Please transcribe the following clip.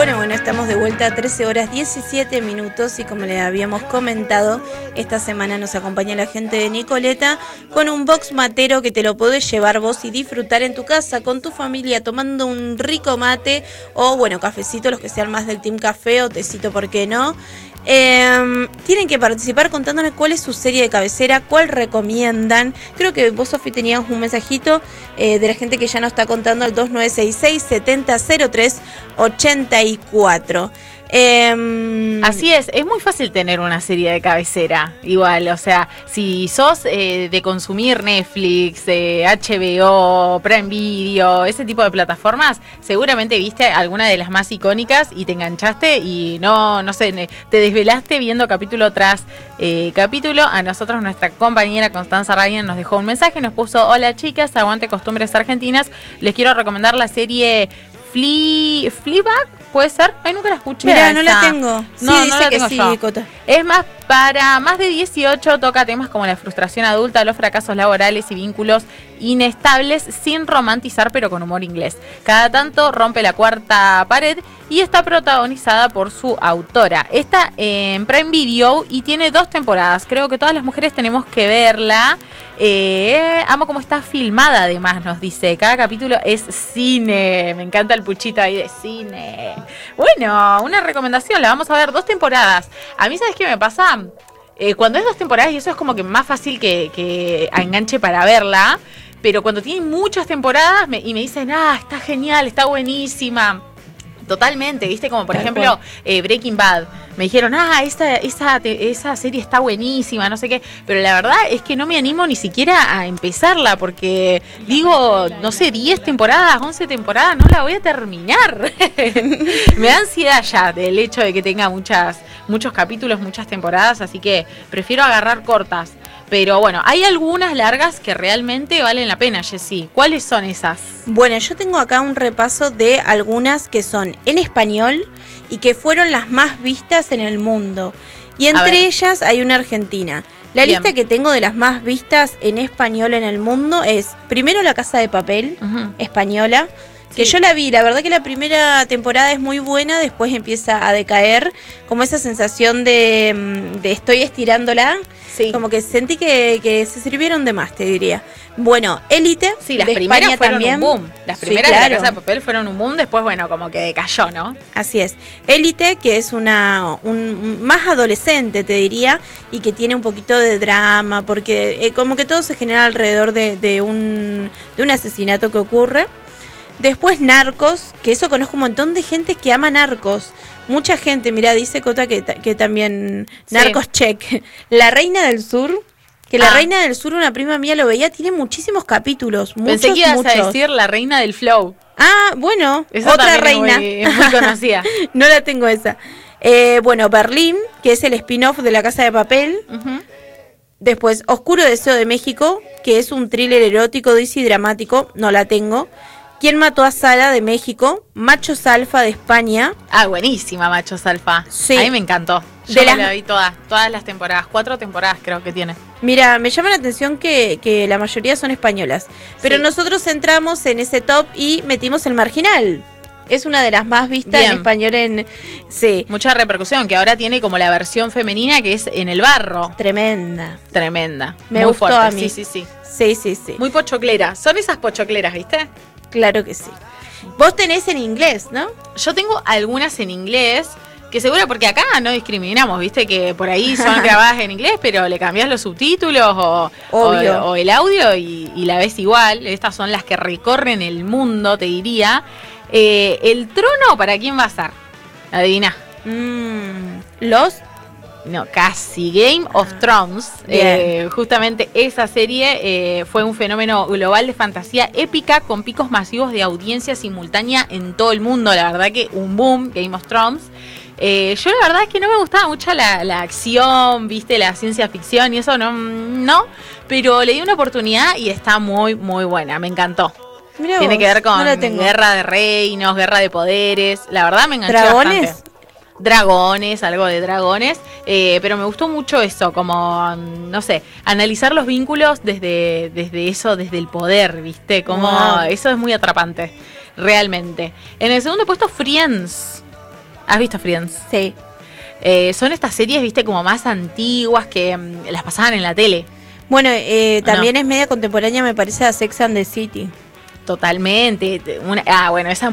Bueno, estamos de vuelta a 13 horas 17 minutos y como le habíamos comentado, esta semana nos acompaña la gente de Nicoleta con un box matero que te lo podés llevar vos y disfrutar en tu casa con tu familia tomando un rico mate o bueno, cafecito, los que sean más del team café o tecito, ¿por qué no? Tienen que participar contándome cuál es su serie de cabecera, cuál recomiendan. Creo que vos, Sofi, tenías un mensajito de la gente que ya nos está contando al 2966-7003-84. Así es muy fácil tener una serie de cabecera, igual, o sea, si sos de consumir Netflix, HBO, Prime Video, ese tipo de plataformas, seguramente viste alguna de las más icónicas y te enganchaste y no sé, te desvelaste viendo capítulo tras capítulo. A nosotros nuestra compañera Constanza Ryan nos dejó un mensaje, nos puso: hola chicas, aguante costumbres argentinas, les quiero recomendar la serie Fleabag, ¿puede ser? Ay, nunca la escuché. Mira, no la tengo. No, sí, no dice la que tengo sí, yo. Cota. Es más, para más de 18, toca temas como la frustración adulta, los fracasos laborales y vínculos inestables, sin romantizar, pero con humor inglés. Cada tanto rompe la cuarta pared y está protagonizada por su autora. Está en Prime Video y tiene 2 temporadas. Creo que todas las mujeres tenemos que verla. Amo cómo está filmada, además, nos dice. Cada capítulo es cine. Me encanta el puchito ahí de cine. Bueno, una recomendación, la vamos a ver 2 temporadas. A mí, ¿sabes qué me pasa? Cuando es 2 temporadas, y eso es como que más fácil que enganche para verla, pero cuando tiene muchas temporadas y me dicen, está genial, está buenísima. Totalmente, viste, como por ejemplo Breaking Bad. Me dijeron, esa serie está buenísima, no sé qué. Pero la verdad es que no me animo ni siquiera a empezarla, porque digo, no sé, 10 temporadas, 11 temporadas, no la voy a terminar. Me da ansiedad ya del hecho de que tenga muchos capítulos, muchas temporadas, así que prefiero agarrar cortas. Pero bueno, hay algunas largas que realmente valen la pena, Jessy. ¿Cuáles son esas? Bueno, yo tengo acá un repaso de algunas que son en español y que fueron las más vistas en el mundo. Y entre ellas hay una argentina. La Bien. lista que tengo de las más vistas en español en el mundo es primero La Casa de Papel, española. Que yo la vi, la verdad que la primera temporada es muy buena, después empieza a decaer, como esa sensación de estoy estirándola, como que sentí que se sirvieron de más, te diría. Bueno, Élite, sí, las de primeras España fueron también. un boom. Las primeras sí, claro. de La Casa de Papel fueron un boom, después, bueno, como que decayó, ¿no? Así es. Élite, que es un más adolescente, te diría, y que tiene un poquito de drama, porque como que todo se genera alrededor de un asesinato que ocurre. Después Narcos, que eso conozco un montón de gente que ama Narcos. Mucha gente, mira, dice Cota que también Narcos check. La Reina del Sur, que La Reina del Sur, una prima mía lo veía, tiene muchísimos capítulos. Pensé que ibas a decir La Reina del Flow. Bueno, esa otra reina. Es muy conocida. No la tengo esa. Bueno, Berlín, que es el spin-off de La Casa de Papel. Después Oscuro Deseo de México, que es un thriller erótico, y dramático. No la tengo. ¿Quién mató a Sara de México? Machos Alfa de España. Buenísima Machos Alfa. Sí. A mí me encantó. Yo la vi todas las temporadas, 4 temporadas creo que tiene. Mira, me llama la atención que la mayoría son españolas. Pero nosotros entramos en ese top y metimos El Marginal. Es una de las más vistas en español Sí. Mucha repercusión, que ahora tiene como la versión femenina que es En el Barro. Tremenda. Me muy gustó fuerte. A mí. Sí. Muy pochocleras. Son esas pochocleras, ¿viste? Claro que sí. Vos tenés en inglés, ¿no? Yo tengo algunas en inglés, que seguro porque acá no discriminamos, ¿viste? Que por ahí son grabadas en inglés, pero le cambiás los subtítulos o el audio y la ves igual. Estas son las que recorren el mundo, te diría. ¿El trono para quién va a ser? Adivina. No, casi. Game of Thrones. Justamente esa serie fue un fenómeno global de fantasía épica con picos masivos de audiencia simultánea en todo el mundo. La verdad que un boom, Game of Thrones. Yo la verdad es que no me gustaba mucho la acción, viste, la ciencia ficción y eso no, pero le di una oportunidad y está muy, muy buena. Me encantó. Mirá Tiene vos, que ver con no guerra de reinos, guerra de poderes. La verdad me enganchó ¿Dragones? bastante. Dragones, algo de dragones, pero me gustó mucho eso, como, no sé, analizar los vínculos desde eso, desde el poder, ¿viste? Como eso es muy atrapante, realmente. En el segundo puesto, Friends. ¿Has visto Friends? Sí. Son estas series, viste, como más antiguas que las pasaban en la tele. Bueno, también es media contemporánea, me parece, a Sex and the City. Totalmente. Bueno, esa